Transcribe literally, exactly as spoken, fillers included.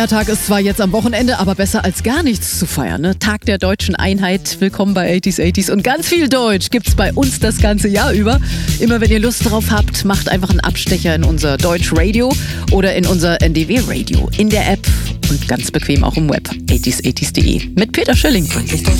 Der Tag ist zwar jetzt am Wochenende, aber besser als gar nichts zu feiern. Ne? Tag der deutschen Einheit. Willkommen bei achtziger achtziger. Und ganz viel Deutsch gibt's bei uns das ganze Jahr über. Immer wenn ihr Lust drauf habt, macht einfach einen Abstecher in unser Deutsch Radio oder in unser N D W Radio in der App und ganz bequem auch im Web. achtziger achtziger punkt de mit Peter Schilling. Freundlich